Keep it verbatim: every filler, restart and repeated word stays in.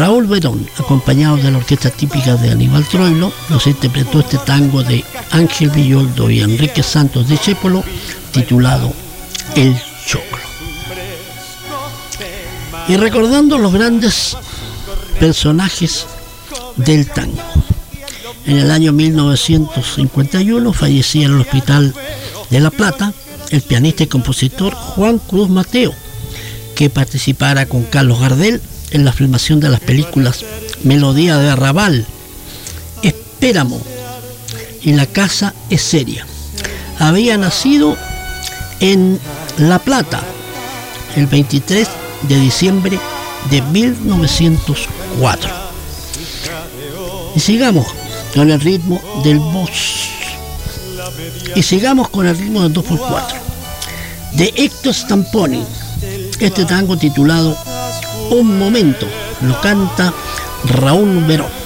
Raúl Verón, acompañado de la orquesta típica de Aníbal Troilo, nos interpretó este tango de Ángel Villoldo y Enrique Santos Discépolo, titulado El Choclo. Y recordando los grandes personajes del tango. En el año mil novecientos cincuenta y uno fallecía en el Hospital de La Plata el pianista y compositor Juan Cruz Mateo, que participara con Carlos Gardel en la filmación de las películas Melodía de Arrabal, Espéramo y La Casa es Seria. Había nacido en La Plata el veintitrés de diciembre de mil novecientos cuatro. Y sigamos con el ritmo del boss. Y sigamos con el ritmo del dos por cuatro. De Héctor Stamponi, este tango titulado Un Momento, lo canta Raúl Verón.